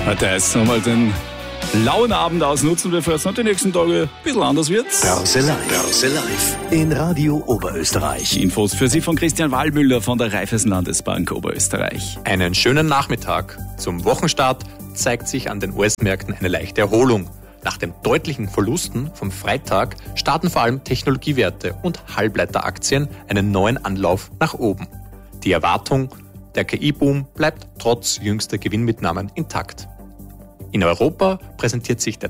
Heute heißt es nochmal den lauen Abend ausnutzen, bevor es noch die nächsten Tage ein bisschen anders wird. Börse live in Radio Oberösterreich. Infos für Sie von Christian Wallmüller von der Raiffeisenlandesbank Oberösterreich. Einen schönen Nachmittag. Zum Wochenstart zeigt sich an den US-Märkten eine leichte Erholung. Nach den deutlichen Verlusten vom Freitag starten vor allem Technologiewerte und Halbleiteraktien einen neuen Anlauf nach oben. Die Erwartung, der KI-Boom bleibt trotz jüngster Gewinnmitnahmen intakt. In Europa präsentiert sich der